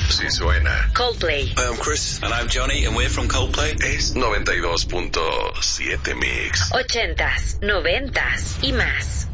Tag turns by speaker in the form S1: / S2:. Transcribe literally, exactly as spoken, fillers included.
S1: Sí suena.
S2: Coldplay.
S3: Hi, I'm Chris. And I'm Johnny, and we're from Coldplay.
S1: Es noventa y dos punto siete Mix.
S2: Ochentas, noventas y más.